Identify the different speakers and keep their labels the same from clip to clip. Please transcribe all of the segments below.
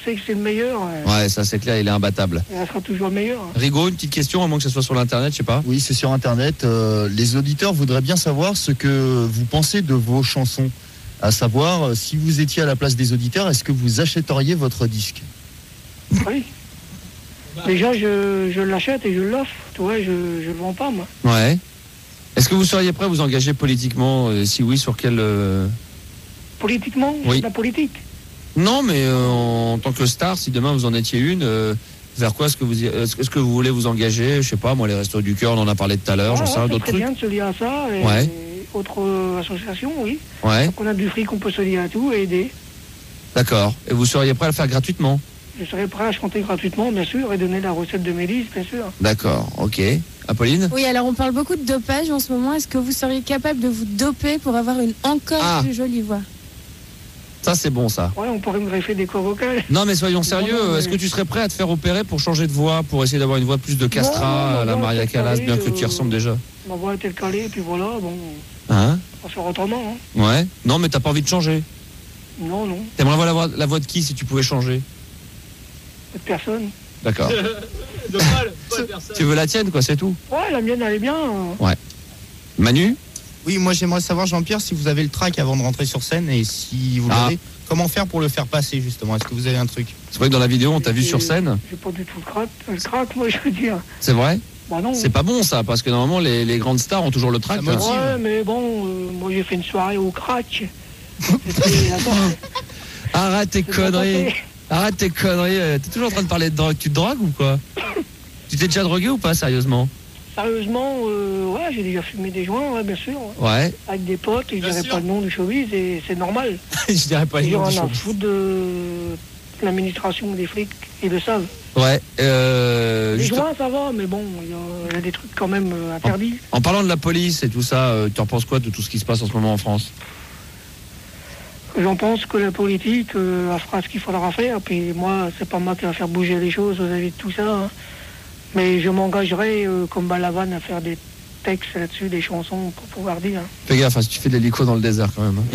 Speaker 1: sait que c'est le meilleur.
Speaker 2: Ouais, ça c'est clair, il est imbattable.
Speaker 1: Et elle sera toujours le meilleur.
Speaker 2: Rigaud, une petite question, à moins que ce soit sur l'internet, je sais pas.
Speaker 3: Oui, c'est sur Internet. Les auditeurs voudraient bien savoir ce que vous pensez de vos chansons. À savoir, si vous étiez à la place des auditeurs, est-ce que vous achèteriez votre disque?
Speaker 1: Oui. Déjà, je l'achète et je l'offre. Tu vois, je le vends pas, moi.
Speaker 2: Ouais. Est-ce que vous seriez prêt à vous engager politiquement? Si oui, sur quel...
Speaker 1: Politiquement,
Speaker 2: Oui.
Speaker 1: la politique.
Speaker 2: Non, mais en tant que star, si demain vous en étiez une, vers quoi est-ce que vous voulez vous engager? Je sais pas, moi, les Restos du Cœur, on en a parlé tout à l'heure, j'en sais rien, d'autres
Speaker 1: c'est
Speaker 2: trucs.
Speaker 1: bien de se lier à ça. Et
Speaker 2: Ouais.
Speaker 1: autres associations, oui.
Speaker 2: Ouais,
Speaker 1: Donc on a du fric, on peut se lier à tout et aider.
Speaker 2: d'accord. Et vous seriez prêt à le faire gratuitement?
Speaker 1: Je serais prêt à chanter gratuitement, bien sûr, et donner la recette de mes disques, bien sûr.
Speaker 2: D'accord, ok. Apolline?
Speaker 4: Oui, alors on parle beaucoup de dopage en ce moment. Est-ce que vous seriez capable de vous doper pour avoir une encore plus jolie voix?
Speaker 2: Ça, c'est bon, ça.
Speaker 1: Ouais, on pourrait me greffer des cordes vocales.
Speaker 2: Non, mais soyons sérieux.
Speaker 1: Non, mais...
Speaker 2: Est-ce que tu serais prêt à te faire opérer pour changer de voix, pour essayer d'avoir une voix plus de castrat, à la Maria Callas, bien que tu y ressembles déjà?
Speaker 1: Ma voix était calée, puis voilà, bon...
Speaker 2: Hein?
Speaker 1: On se autrement, hein.
Speaker 2: Ouais. Non, mais t'as pas envie de changer?
Speaker 1: Non, non.
Speaker 2: T'aimerais avoir la voix de qui si tu pouvais changer?
Speaker 1: De personne.
Speaker 2: D'accord. Tu veux la tienne, quoi, c'est tout?
Speaker 1: Ouais, la mienne, elle est bien.
Speaker 2: Ouais. Manu?
Speaker 5: Oui, moi j'aimerais savoir, Jean-Pierre, si vous avez le trac avant de rentrer sur scène et si vous l'avez, comment faire pour le faire passer justement? Est-ce que vous avez un truc?
Speaker 2: C'est vrai que dans la vidéo, on t'a vu sur scène.
Speaker 1: J'ai pas du tout le crack, moi, je veux dire.
Speaker 2: C'est vrai?
Speaker 1: Bah non.
Speaker 2: C'est pas bon, ça, parce que normalement, les grandes stars ont toujours le trac.
Speaker 1: Ouais, mais bon, moi j'ai fait une soirée au crack.
Speaker 2: Arrête tes conneries. Arrête tes conneries. T'es toujours en train de parler de drogue. Tu te drogues ou quoi? Tu t'es déjà drogué ou pas, sérieusement?
Speaker 1: Sérieusement, ouais, j'ai déjà fumé des joints, ouais, bien sûr.
Speaker 2: Ouais.
Speaker 1: Avec des potes, et je dirais pas le nom du showbiz, et c'est normal.
Speaker 2: Je dirais pas le nom du
Speaker 1: showbiz.
Speaker 2: showbiz.
Speaker 1: Foutre de l'administration des flics, ils le savent.
Speaker 2: Ouais.
Speaker 1: Les joints, ça va, mais bon, il y a des trucs quand même interdits.
Speaker 2: En parlant de la police et tout ça, tu en penses quoi de tout ce qui se passe en ce moment en France?
Speaker 1: J'en pense que la politique elle fera ce qu'il faudra faire, puis moi, c'est pas moi qui va faire bouger les choses vis-à-vis de tout ça. Hein. Mais je m'engagerai, comme Balavan, à faire des textes là-dessus, des chansons pour pouvoir dire. Hein.
Speaker 2: Fais gaffe, si tu fais de l'hélico dans le désert quand même.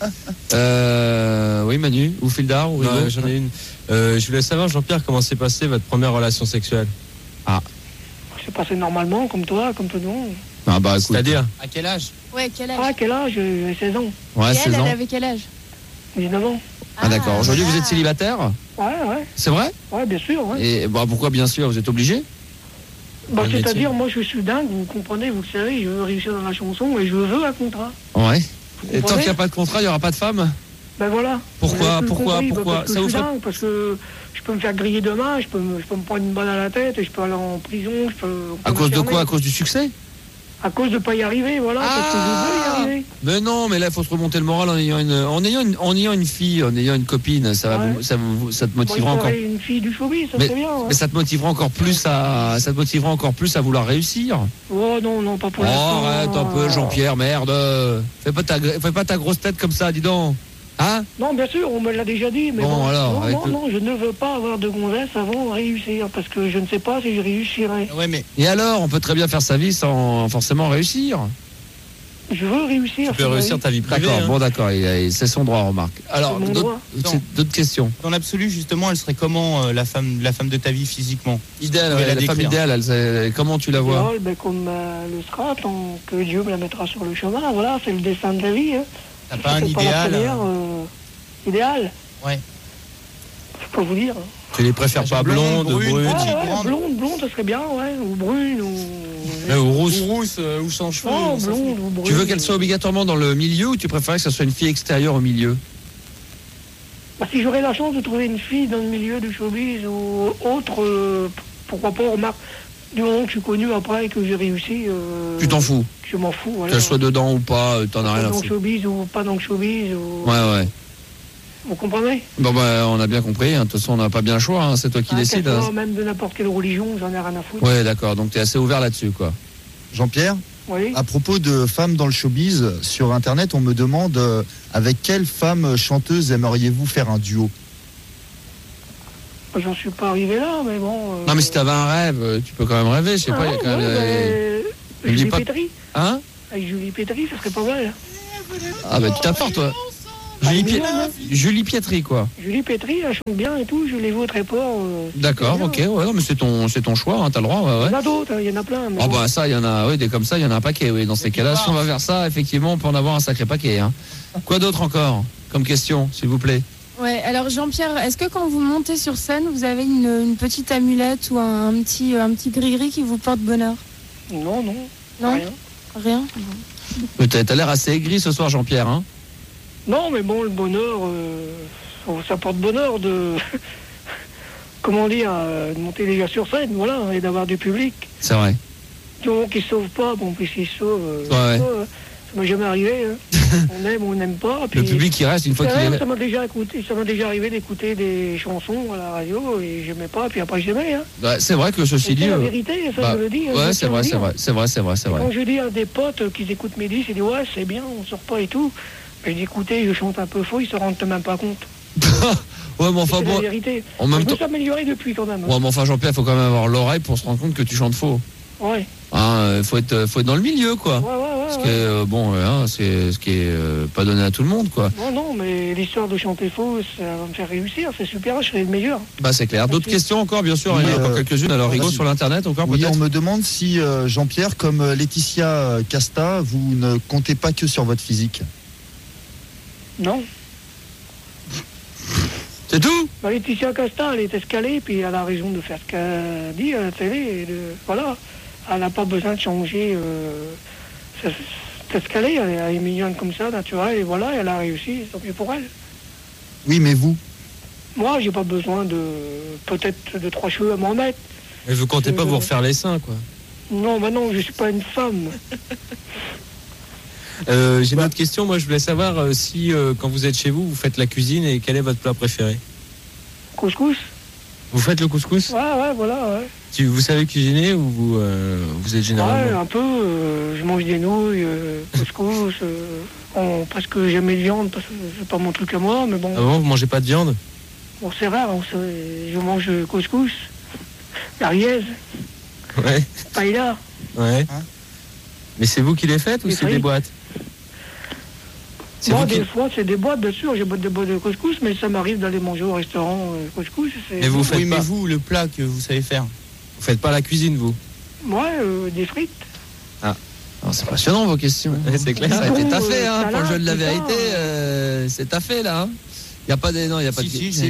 Speaker 2: Oui, Manu, ou Fildar, ou
Speaker 6: Non, j'en ai une. Je voulais savoir, Jean-Pierre, comment s'est passée votre première relation sexuelle?
Speaker 1: C'est passé normalement, comme toi, comme tout le monde.
Speaker 2: Ah bah, écoute.
Speaker 6: C'est-à-dire?
Speaker 5: À quel âge?
Speaker 4: Ouais, quel âge?
Speaker 1: Ah, quel âge? J'ai 16 ans.
Speaker 2: Ouais,
Speaker 4: et
Speaker 2: 16
Speaker 4: elle
Speaker 2: ans.
Speaker 4: avait quel âge?
Speaker 1: 19 ans.
Speaker 2: Ah d'accord. Aujourd'hui, vous êtes célibataire?
Speaker 1: Ouais, ouais.
Speaker 2: C'est vrai?
Speaker 1: Ouais, bien sûr, ouais.
Speaker 2: Et bah, pourquoi bien sûr? Vous êtes obligé?
Speaker 1: Bah, c'est-à-dire, moi, je suis dingue, vous comprenez, vous le savez, je veux réussir dans la chanson et je veux un contrat.
Speaker 2: Ouais. Et tant qu'il n'y a pas de contrat, il n'y aura pas de femme?
Speaker 1: Ben voilà.
Speaker 2: Pourquoi? Pourquoi?
Speaker 1: Parce que
Speaker 2: Ça
Speaker 1: je
Speaker 2: vous
Speaker 1: suis
Speaker 2: fait...
Speaker 1: dingue, parce que je peux me faire griller demain, je peux me prendre une balle à la tête et je peux aller en prison.
Speaker 2: À cause de quoi? À cause du succès?
Speaker 1: À cause de pas y arriver, voilà, parce que je veux y arriver.
Speaker 2: Mais non, mais là, il faut se remonter le moral en ayant une fille, en ayant une copine. Ça te motivera encore.
Speaker 1: Une fille du showbiz, ça serait bien.
Speaker 2: Mais ça te motivera encore plus à vouloir réussir.
Speaker 1: Oh non, non, pas pour l'instant.
Speaker 2: Oh, arrête un peu, Jean-Pierre, merde. Fais pas ta grosse tête comme ça, dis donc. Hein?
Speaker 1: Non, bien sûr, on me l'a déjà dit, mais
Speaker 2: bon, alors,
Speaker 1: non, je ne veux pas avoir de gonzesse avant de réussir, parce que je ne sais pas si je réussirai.
Speaker 5: Ouais, mais...
Speaker 2: Et alors, on peut très bien faire sa vie sans forcément réussir.
Speaker 1: Je veux réussir.
Speaker 6: Tu peux réussir ta vie privée.
Speaker 2: D'accord,
Speaker 6: hein.
Speaker 2: Bon, d'accord, c'est son droit, remarque. Alors, d'autres questions.
Speaker 5: Dans l'absolu, justement, elle serait comment la femme de ta vie physiquement?
Speaker 2: Idéale, la femme idéale, comment tu la vois?
Speaker 1: Comme le sera, tant que Dieu me la mettra sur le chemin, voilà, c'est le destin de la vie. Hein.
Speaker 5: T'as pas un idéal
Speaker 1: idéal?
Speaker 5: Ouais.
Speaker 1: Je peux vous dire.
Speaker 2: Tu les préfères pas blonde, brune?
Speaker 1: Blonde, ça serait bien, ouais, ou brune,
Speaker 2: ou rousse.
Speaker 6: Ou sans cheveux.
Speaker 1: Oh, blonde ou brune.
Speaker 2: Tu veux qu'elle soit obligatoirement dans le milieu ou tu préférais que ce soit une fille extérieure au milieu?
Speaker 1: Bah, si j'aurais la chance de trouver une fille dans le milieu du showbiz ou autre, pourquoi pas, remarque, du moment que je suis connu après et que j'ai réussi...
Speaker 2: tu t'en fous?
Speaker 1: Je m'en fous, voilà.
Speaker 2: Qu'elle soit dedans ou pas, t'en as rien à
Speaker 1: foutre. Dans le showbiz ou pas dans le showbiz ou...
Speaker 2: Ouais.
Speaker 1: Vous comprenez?
Speaker 2: Bon, bah, on a bien compris. De toute façon, on n'a pas bien le choix. Hein. C'est toi qui décides.
Speaker 1: Hein. Même de n'importe quelle religion, j'en ai rien à foutre.
Speaker 2: Ouais, d'accord. Donc, t'es assez ouvert là-dessus, quoi.
Speaker 3: Jean-Pierre?
Speaker 1: Oui.
Speaker 3: À propos de femmes dans le showbiz, sur Internet, on me demande avec quelle femme chanteuse aimeriez-vous faire un duo?
Speaker 1: J'en suis pas arrivé là, mais bon...
Speaker 2: Non, mais si t'avais un rêve, tu peux quand même rêver. Je sais pas, il y a quand même...
Speaker 1: Julie Pétry.
Speaker 2: Hein?
Speaker 1: Avec Julie Pétry, ça serait pas mal.
Speaker 2: Ah, bah, tu t'apportes, toi. Julie Pietri, quoi.
Speaker 1: Julie Pietri, elle chante bien et tout, je l'ai vu au Tréport.
Speaker 2: D'accord, ok, ouais, non, mais c'est ton choix, hein, t'as le droit, ouais.
Speaker 1: Il y en a d'autres, il y en a plein.
Speaker 2: Ah bah ça, il y en a, oui, des comme ça, il y en a un paquet, oui. Dans ces cas-là, si on va vers ça, effectivement, on peut en avoir un sacré paquet. Hein. Quoi d'autre encore comme question, s'il vous plaît?
Speaker 4: Ouais, alors Jean-Pierre, est-ce que quand vous montez sur scène, vous avez une petite amulette ou un petit gris-gris qui vous porte bonheur?
Speaker 1: Non,
Speaker 4: Rien.
Speaker 2: T'as l'air assez aigri ce soir, Jean-Pierre, hein?
Speaker 1: Non, mais bon, le bonheur, ça porte bonheur de... Comment dire, de monter déjà sur scène, voilà, et d'avoir du public.
Speaker 2: C'est vrai.
Speaker 1: Du moment qu'ils ne sauvent pas, bon, puis s'ils sauvent,
Speaker 2: ouais.
Speaker 1: Ça m'est jamais arrivé. Hein. On aime ou on n'aime pas. Puis,
Speaker 2: le public qui reste une fois qu'il est là.
Speaker 1: Ça m'a déjà arrivé d'écouter des chansons à la radio et j'aimais pas, puis après j'aimais. Hein.
Speaker 2: Ouais, c'est vrai que ceci dit.
Speaker 1: C'est la vérité, ça je le dis.
Speaker 2: Ouais, c'est vrai.
Speaker 1: Quand je dis à des potes qui écoutent mes disques, ils disent ouais, c'est bien, on sort pas et tout. Mais je dis écoutez, je chante un peu faux, ils se rendent même pas compte.
Speaker 2: Ouais, mais enfin
Speaker 1: c'est
Speaker 2: bon.
Speaker 1: la vérité.
Speaker 2: En même
Speaker 1: temps.
Speaker 2: temps.
Speaker 1: On peut s'améliorer depuis quand même.
Speaker 2: Ouais, mais enfin, Jean-Pierre, il faut quand même avoir l'oreille pour se rendre compte que tu chantes faux.
Speaker 1: Ouais.
Speaker 2: Hein, faut être dans le milieu, quoi.
Speaker 1: Ouais.
Speaker 2: Ce qui est, c'est ce qui est pas donné à tout le monde, quoi.
Speaker 1: Non, mais l'histoire de chanter faux, ça va me faire réussir, c'est super, je serai le meilleur.
Speaker 2: Bah, c'est clair. D'autres questions encore, bien sûr, il y en a encore quelques-unes. Alors, Rigaud, sur l'internet, encore
Speaker 3: oui,
Speaker 2: peut-être.
Speaker 3: on me demande si, Jean-Pierre, comme Laetitia Casta, vous ne comptez pas que sur votre physique.
Speaker 1: Non.
Speaker 2: C'est tout?
Speaker 1: Bah, Laetitia Casta, elle est escalée, puis elle a raison de faire ce qu'elle dit à la télé. Voilà, elle n'a pas besoin de changer. C'est escalée, elle est mignonne comme ça, naturelle, et voilà, elle a réussi, tant mieux pour elle.
Speaker 3: Oui, mais vous?
Speaker 1: Moi, j'ai pas besoin peut-être de 3 cheveux à m'en mettre.
Speaker 6: Mais vous comptez pas vous refaire les seins, quoi?
Speaker 1: Non, non, je suis pas une femme.
Speaker 6: J'ai une autre question. Moi, je voulais savoir si, quand vous êtes chez vous, vous faites la cuisine et quel est votre plat préféré?
Speaker 1: Couscous.
Speaker 6: Vous faites le couscous?
Speaker 1: Ouais, voilà, ouais.
Speaker 6: Vous savez cuisiner ou vous êtes généralement?
Speaker 1: Ouais, un peu. Je mange des nouilles, couscous. Presque jamais de viande parce que c'est pas mon truc à moi, mais bon.
Speaker 6: Ah bon, vous mangez pas de viande?
Speaker 1: Bon, c'est rare. Je mange couscous, merguez,
Speaker 6: Ouais.
Speaker 1: paella.
Speaker 6: Ouais. Mais c'est vous qui les faites ou c'est des boîtes?
Speaker 1: Moi, des fois, c'est des boîtes, bien sûr. J'ai des boîtes de couscous, mais ça m'arrive d'aller manger au restaurant couscous.
Speaker 6: Mais vous faites
Speaker 5: mais vous, le plat que vous savez faire?
Speaker 6: Vous faites pas la cuisine, vous?
Speaker 1: Ouais, des frites.
Speaker 2: Ah. C'est passionnant vos questions.
Speaker 6: C'est clair.
Speaker 2: Ça a été taffé,
Speaker 1: salade,
Speaker 2: pour le jeu de la
Speaker 1: tout ça,
Speaker 2: vérité. C'est taffé là. Hein. Il n'y a pas de. Non, il n'y a pas de.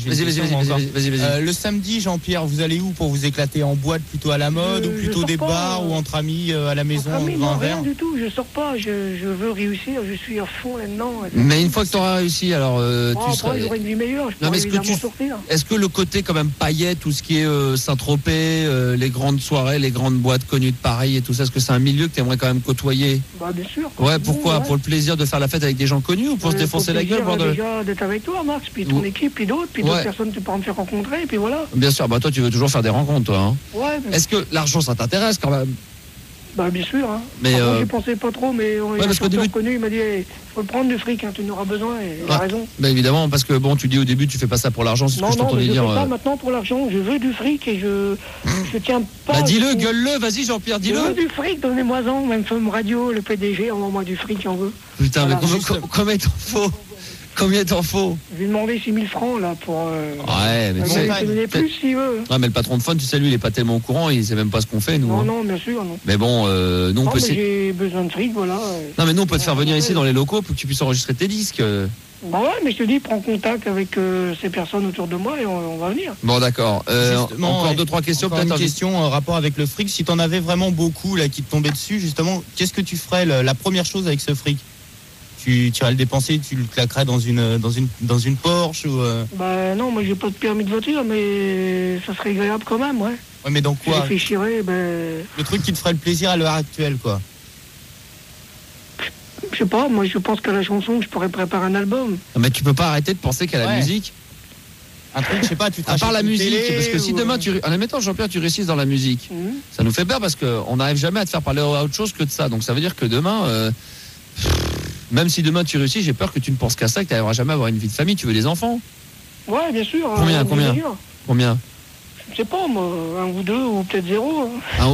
Speaker 2: Vas-y.
Speaker 5: Le samedi, Jean-Pierre, vous allez où pour vous éclater? En boîte, plutôt à la mode, ou plutôt des bars, ou entre amis à la maison,
Speaker 1: Non,
Speaker 5: un
Speaker 1: rien
Speaker 5: verre?
Speaker 1: du tout, je sors pas, je veux réussir, je suis à fond là-dedans.
Speaker 2: Mais une fois que tu auras réussi, alors tu seras.
Speaker 1: J'aurai une vie meilleure, je pourrai évidemment sortir.
Speaker 2: Est-ce que le côté quand même paillettes, tout ce qui est Saint-Tropez, les grandes soirées, les grandes boîtes connues de Paris et tout ça, est-ce que c'est un milieu que tu aimerais quand même côtoyer?
Speaker 1: Bah bien sûr.
Speaker 2: Ouais, pourquoi? Pour le plaisir de faire la fête avec des gens connus ou pour se défoncer la gueule?
Speaker 1: Déjà d'être avec toi, Max, puis ton équipe, puis d'autres personnes tu peux me faire rencontrer, et puis voilà.
Speaker 2: Bien sûr, bah toi tu veux toujours faire des rencontres, toi. Hein.
Speaker 1: Ouais. Mais...
Speaker 2: Est-ce que l'argent ça t'intéresse quand même?
Speaker 1: Bah bien sûr. Hein.
Speaker 2: Mais
Speaker 1: j'y pensais pas trop, mais
Speaker 2: parce qu'au début
Speaker 1: connu, il m'a dit faut prendre du fric, hein, tu en auras besoin, et il a raison.
Speaker 2: Bah évidemment, parce que bon, tu dis au début tu fais pas ça pour l'argent, c'est ce que je t'entendais dire.
Speaker 1: Non, je fais ça maintenant pour l'argent, je veux du fric et je tiens pas.
Speaker 2: Bah dis-le, gueule-le, vas-y Jean-Pierre, dis-le.
Speaker 1: Je veux du fric, donnez-moi-en, même Femme Radio, le PDG, envoie-moi du fric si on veut.
Speaker 2: Putain, voilà, mais combien t'en faut? Combien t'en faut?
Speaker 1: Je lui ai demandé 6 000 francs là pour.
Speaker 2: Ouais, mais tu sais.
Speaker 1: Il donner plus s'il veut.
Speaker 2: Ouais, mais le patron de Fun, tu sais, lui, il est pas tellement au courant, il sait même pas ce qu'on fait, nous.
Speaker 1: Non,
Speaker 2: hein.
Speaker 1: non, bien sûr, non.
Speaker 2: Mais bon, nous, on peut.
Speaker 1: J'ai besoin de fric, voilà.
Speaker 2: Non, mais nous, on peut te faire venir ici dans les locaux pour que tu puisses enregistrer tes disques.
Speaker 1: Bah ouais, mais je te dis, prends contact avec ces personnes autour de moi et on va venir.
Speaker 2: Bon, d'accord. Encore 2-3 questions, peut-être.
Speaker 5: Une question en rapport avec le fric. Si t'en avais vraiment beaucoup là qui te tombaient dessus, justement, qu'est-ce que tu ferais la première chose avec ce fric? Tu irais le dépenser, tu le claquerais dans une Porsche ou
Speaker 1: Bah non, moi j'ai pas de permis de voiture, mais ça serait agréable quand même, ouais.
Speaker 5: Ouais, mais dans quoi?
Speaker 1: Je réfléchirais,
Speaker 5: le truc qui te ferait le plaisir à l'heure actuelle, quoi.
Speaker 1: Je sais pas, moi je pense qu'à la chanson, je pourrais préparer un album.
Speaker 2: Non, mais tu peux pas arrêter de penser qu'à la musique.
Speaker 5: Un truc, je sais pas, tu
Speaker 2: à part la musique, parce que si demain en admettant Jean-Pierre, tu réussisses dans la musique, ça nous fait peur parce qu'on n'arrive jamais à te faire parler à autre chose que de ça. Donc ça veut dire que demain. Même si demain tu réussis, j'ai peur que tu ne penses qu'à ça, que tu n'arriveras jamais à avoir une vie de famille. Tu veux des enfants?
Speaker 1: Ouais, bien sûr.
Speaker 2: Combien?
Speaker 1: Une sais pas, moi, 1 ou 2 ou peut-être 0.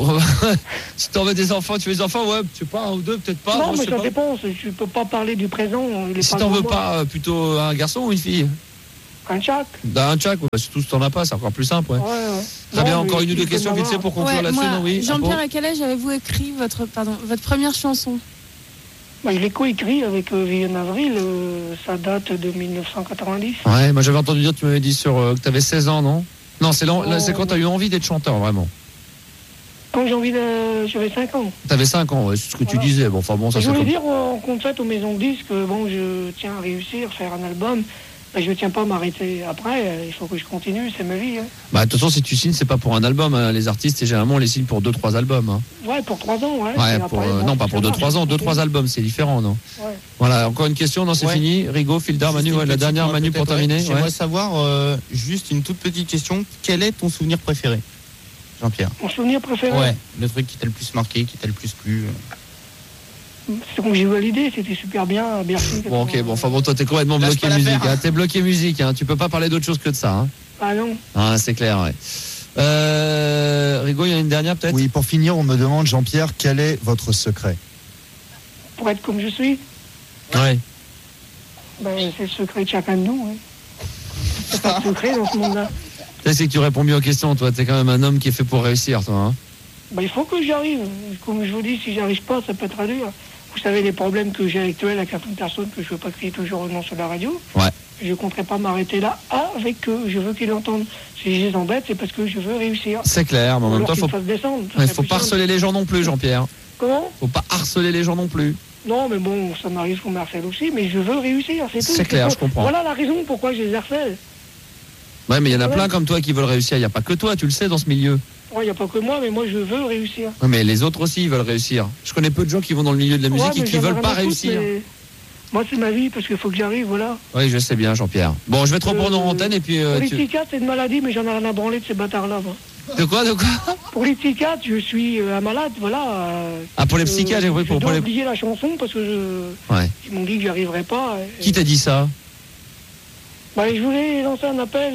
Speaker 2: Si t'en veux des enfants, tu veux des enfants, ouais, je sais pas, 1 ou 2, peut-être pas.
Speaker 1: Non,
Speaker 2: moi,
Speaker 1: mais
Speaker 2: je sais
Speaker 1: ça
Speaker 2: pas.
Speaker 1: dépend. Je peux pas parler du présent.
Speaker 2: Si t'en veux pas, plutôt un garçon ou une fille?
Speaker 1: Un chat.
Speaker 2: Un tchak, surtout si t'en as pas, c'est encore plus simple, ouais.
Speaker 1: Ouais.
Speaker 2: Très bien,
Speaker 1: Non,
Speaker 2: encore
Speaker 1: mais
Speaker 2: une ou deux
Speaker 1: si
Speaker 2: questions
Speaker 1: je peux
Speaker 2: vite fait pour conclure
Speaker 4: Ouais,
Speaker 2: là-dessus,
Speaker 4: moi,
Speaker 2: non? Oui.
Speaker 4: Jean-Pierre, à quel âge avez-vous écrit votre première chanson?
Speaker 1: je l'ai coécrit avec Viviane Avril. Ça date de 1990.
Speaker 2: Ouais, moi j'avais entendu dire, tu m'avais dit que t'avais 16 ans, non? Non, c'est quand t'as eu envie d'être chanteur, vraiment.
Speaker 1: Quand j'avais 5 ans.
Speaker 2: T'avais 5 ans, ouais, c'est ce que tu disais. Bon, enfin bon, ça
Speaker 1: Je
Speaker 2: c'est
Speaker 1: voulais
Speaker 2: comme...
Speaker 1: dire en concert aux maisons de disques, bon, je tiens à réussir, faire un album. Mais je tiens pas à m'arrêter après, il faut que je continue, c'est ma vie. Hein.
Speaker 2: Bah, de toute façon, si tu signes, c'est pas pour un album. Hein. Les artistes, généralement, on les signe pour 2-3 albums. Hein.
Speaker 1: Ouais, pour 3 ans, ouais.
Speaker 2: Ouais,
Speaker 1: Après,
Speaker 2: non, pas pour 2-3 ans, 2-3 albums, c'est différent, non?
Speaker 1: Ouais.
Speaker 2: Voilà, encore une question, non, c'est fini. Rigaud, Fildar, Manu, la dernière, Manu, pour terminer.
Speaker 5: J'aimerais savoir, juste une toute petite question, quel est ton souvenir préféré, Jean-Pierre?
Speaker 1: Mon souvenir préféré?
Speaker 5: Ouais, le truc qui t'a le plus marqué, qui t'a le plus plu.
Speaker 1: C'est quand j'ai validé, c'était super bien à Bercy.
Speaker 2: Bon, ok, bon, enfin bon, toi, t'es complètement bloqué musique. Hein. T'es bloqué musique, hein. Tu peux pas parler d'autre chose que de ça. Hein.
Speaker 1: Ah non.
Speaker 2: Ah, c'est clair, ouais. Rigaud, il y a une dernière peut-être?
Speaker 3: Oui, pour finir, on me demande, Jean-Pierre, quel est votre secret?
Speaker 1: Pour être comme je suis,
Speaker 2: Ouais.
Speaker 1: c'est le secret de chacun de nous. Hein. C'est pas de secret dans ce monde-là.
Speaker 2: C'est que tu réponds mieux aux questions, toi. T'es quand même un homme qui est fait pour réussir, toi. Hein.
Speaker 1: Il faut que j'y arrive. Comme je vous dis, si j'arrive pas, ça peut être dur. Vous savez les problèmes que j'ai actuels avec certaines personnes que je ne veux pas crier toujours non sur la radio.
Speaker 2: Ouais.
Speaker 1: Je ne compterai pas m'arrêter là avec eux. Je veux qu'ils l'entendent. Si je les embête, c'est parce que je veux réussir.
Speaker 2: C'est clair, mais en même temps,
Speaker 1: faut descendre.
Speaker 2: Faut pas harceler les gens non plus, Jean-Pierre.
Speaker 1: Comment?
Speaker 2: Faut pas harceler les gens non plus.
Speaker 1: Non, mais bon, ça m'arrive qu'on me harcèle aussi, mais je veux réussir, c'est tout.
Speaker 2: C'est clair, je comprends.
Speaker 1: Voilà la raison pourquoi je les harcèle.
Speaker 2: Ouais, mais il y en a plein comme toi qui veulent réussir. Il n'y a pas que toi, tu le sais, dans ce milieu.
Speaker 1: Il n'y a pas que moi, mais moi je veux réussir.
Speaker 2: Ouais, mais les autres aussi, ils veulent réussir. Je connais peu de gens qui vont dans le milieu de la musique et qui ne veulent pas réussir.
Speaker 1: Moi, c'est ma vie, parce qu'il faut que j'arrive, voilà.
Speaker 2: Oui, je sais bien, Jean-Pierre. Bon, je vais te reprendre en antenne et puis...
Speaker 1: pour les psychiatres, c'est une maladie, mais j'en ai rien à branler de ces bâtards-là, moi.
Speaker 2: De quoi?
Speaker 1: Pour les psychiatres, je suis un malade, voilà.
Speaker 2: Pour les psychiatres, j'ai compris.
Speaker 1: Je dois oublier la chanson, parce que ils m'ont dit que j'y arriverai pas.
Speaker 2: Qui t'a dit ça?
Speaker 1: Je voulais lancer un appel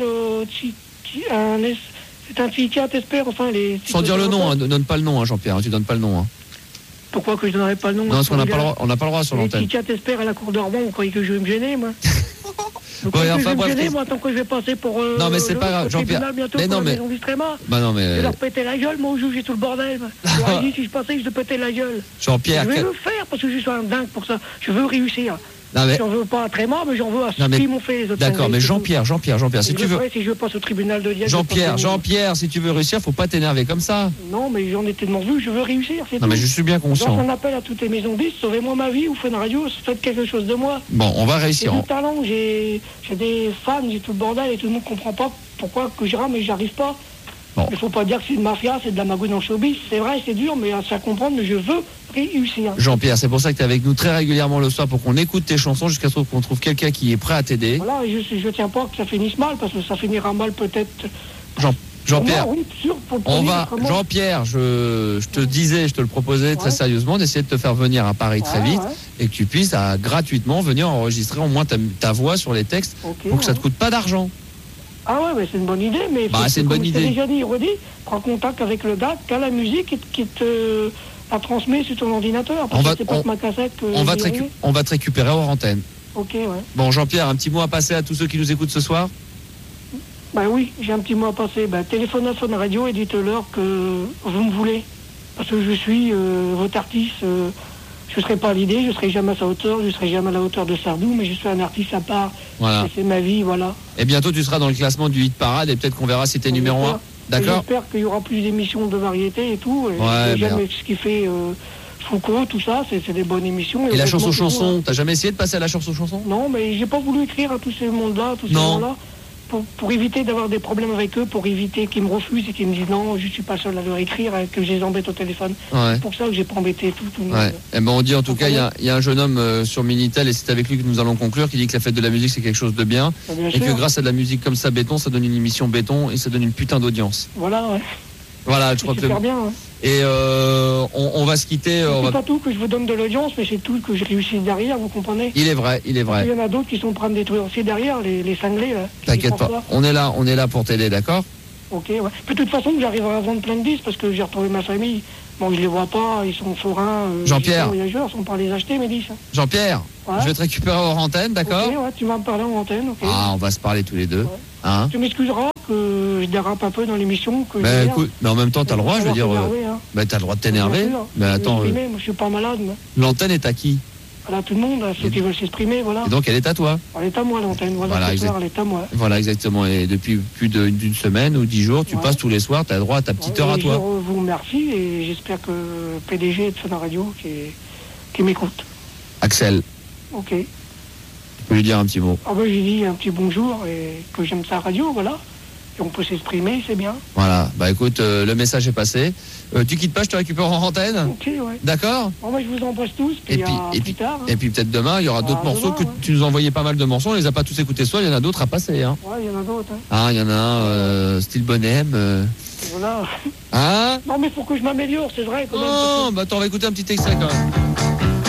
Speaker 1: c'est un psychiatre expert, enfin les...
Speaker 2: Sans dire le nom, ne donne pas le nom, Jean-Pierre, tu donnes pas le nom. Hein.
Speaker 1: Pourquoi que je donnerais pas le nom?
Speaker 2: Non, parce qu'on n'a pas le droit sur l'antenne.
Speaker 1: Les psychiatres experts à la cour d'Orban, vous croyez que je vais me gêner, moi? Vous croyez que je vais me gêner, moi, tant que je vais passer pour...
Speaker 2: non, mais c'est pas grave, Jean-Pierre.
Speaker 1: Mais non, mais...
Speaker 2: non, mais...
Speaker 1: Je vais leur péter la gueule, moi, au juge, j'ai tout le bordel. Je leur ai dit, si je passais, je vais péter la gueule.
Speaker 2: Jean-Pierre...
Speaker 1: Je vais le faire, parce que je suis un dingue pour ça. Je veux réussir.
Speaker 2: Mais...
Speaker 1: J'en veux pas à Tréma, mais j'en veux à ceux qui m'ont fait les autres.
Speaker 2: D'accord, mais Jean-Pierre, si tu veux...
Speaker 1: Si je passe au tribunal de Diane...
Speaker 2: Jean-Pierre, si tu veux réussir, faut pas t'énerver comme ça.
Speaker 1: Non, mais j'en ai tellement vu, je veux réussir, c'est tout.
Speaker 2: Non, mais je suis bien conscient.
Speaker 1: J'en appelle à toutes les maisons de disques, sauvez-moi ma vie, ou faites une radio, faites quelque chose de moi.
Speaker 2: Bon, on va réussir.
Speaker 1: J'ai du talent, j'ai des fans, j'ai tout le bordel, et tout le monde comprend pas pourquoi que je rame et j'arrive pas. Bon. Il faut pas dire que c'est une mafia, c'est de la magouille dans le showbiz. C'est vrai, c'est dur, mais à comprendre, mais je veux réussir.
Speaker 2: Jean-Pierre, c'est pour ça que tu es avec nous très régulièrement le soir pour qu'on écoute tes chansons jusqu'à ce qu'on trouve quelqu'un qui est prêt à t'aider.
Speaker 1: Voilà, je tiens pas que ça finisse mal, parce que ça finira mal peut-être.
Speaker 2: Jean-Pierre,
Speaker 1: oui, sûr,
Speaker 2: Jean-Pierre, je te disais, je te le proposais très sérieusement d'essayer de te faire venir à Paris très vite et que tu puisses gratuitement venir enregistrer au moins ta voix sur les textes pour que ça te coûte pas d'argent.
Speaker 1: Ah ouais, mais c'est une bonne idée, mais
Speaker 2: c'est une bonne idée.
Speaker 1: J'ai déjà dit, redit, prends contact avec le gars qui a la musique qui te la transmet sur ton ordinateur. Parce que c'est pas ma cassette que
Speaker 2: on va te récupérer hors antenne.
Speaker 1: Ok, ouais.
Speaker 2: Bon, Jean-Pierre, un petit mot à passer à tous ceux qui nous écoutent ce soir?
Speaker 1: Oui, j'ai un petit mot à passer. Téléphone à Fun Radio et dites-leur que vous me voulez. Parce que je suis votre artiste. Je ne serai pas à l'idée, je ne serai jamais à sa hauteur, je ne serai jamais à la hauteur de Sardou, mais je suis un artiste à part. Voilà. C'est ma vie, voilà.
Speaker 2: Et bientôt, tu seras dans le classement du hit parade et peut-être qu'on verra si tu es numéro 1. D'accord?
Speaker 1: J'espère qu'il y aura plus d'émissions de variété et tout. Et jamais ce qui fait Foucault, tout ça, c'est des bonnes émissions.
Speaker 2: Et la chanson, t'as jamais essayé de passer à la chanson?
Speaker 1: Non, mais j'ai pas voulu écrire à tous ces mondes-là, tous ces gens-là. Pour éviter d'avoir des problèmes avec eux, pour éviter qu'ils me refusent et qu'ils me disent non, je suis pas seul à leur écrire, que je les embête au téléphone. C'est pour ça que j'ai pas embêté tout le monde.
Speaker 2: Et on dit en tout cas, il y a un jeune homme sur Minitel, et c'est avec lui que nous allons conclure, qui dit que la fête de la musique c'est quelque chose de bien, et que grâce à de la musique comme ça, Béton, ça donne une émission Béton et ça donne une putain d'audience.
Speaker 1: Voilà,
Speaker 2: Voilà, je crois que
Speaker 1: super bien.
Speaker 2: Et on va se quitter.
Speaker 1: C'est pas tout que je vous donne de l'audience, mais c'est tout que je réussis derrière, vous comprenez?
Speaker 2: Il est vrai. Il y
Speaker 1: en a d'autres qui sont en train de détruire aussi derrière, les cinglés.
Speaker 2: T'inquiète pas, on est là pour t'aider, d'accord?
Speaker 1: Ok, ouais. De toute façon, j'arriverai à vendre plein de disques parce que j'ai retrouvé ma famille. Bon, je les vois pas, ils sont forains.
Speaker 2: Jean-Pierre.
Speaker 1: Ils sont pas les acheter, mes disques.
Speaker 2: Jean-Pierre,
Speaker 1: Ouais.
Speaker 2: je vais te récupérer hors antenne, d'accord?
Speaker 1: Ok, ouais, tu vas me parler en antenne, ok.
Speaker 2: Ah, on va se parler tous les deux.
Speaker 1: Ouais.
Speaker 2: Hein?
Speaker 1: Tu m'excuseras que je dérape un peu dans l'émission.
Speaker 2: Mais écoute, mais en même temps, t'as le droit, je veux dire. T'as le droit de t'énerver. Mais attends,
Speaker 1: moi, je suis pas malade. Moi.
Speaker 2: l'antenne est à qui?
Speaker 1: Voilà, tout le monde, ceux qui veulent s'exprimer, voilà.
Speaker 2: Et donc, elle est à toi.
Speaker 1: Elle est à moi, l'antenne, voilà, c'est clair, elle est à moi.
Speaker 2: Voilà, exactement. Et depuis plus d'une semaine ou 10 jours, tu passes tous les soirs, tu as droit à ta petite heure à toi.
Speaker 1: Je vous remercie et j'espère que PDG de Fun Radio qui m'écoute.
Speaker 2: Axel,
Speaker 1: Ok.
Speaker 2: tu peux lui dire un petit mot.
Speaker 1: Ah ben, j'ai dit un petit bonjour et que j'aime sa radio, voilà. Et on peut s'exprimer, c'est bien.
Speaker 2: Voilà, bah écoute, le message est passé. Tu quittes pas, je te récupère en antenne.
Speaker 1: Ok, ouais.
Speaker 2: D'accord?
Speaker 1: Bon, ben, je vous embrasse tous, puis plus tard.
Speaker 2: Et puis peut-être demain, il y aura d'autres morceaux que tu nous envoyais pas mal de morceaux. On les a pas tous écoutés ce soir, il y en a d'autres à passer. Hein.
Speaker 1: Ouais, il y en a d'autres. Hein.
Speaker 2: Ah, il y en a un, style Bonhomme.
Speaker 1: Voilà.
Speaker 2: Hein?
Speaker 1: Non, mais faut que je m'améliore, c'est vrai. Quand même,
Speaker 2: bah attends, on va écouter un petit extrait quand même.